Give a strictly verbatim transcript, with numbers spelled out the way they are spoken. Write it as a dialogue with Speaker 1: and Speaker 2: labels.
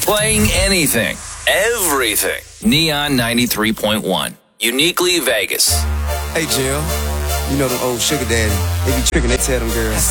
Speaker 1: Playing anything, everything. Neon ninety-three point one. Uniquely Vegas.
Speaker 2: Hey, Jill. You know them old sugar daddy. They be tricking, they tell them girls.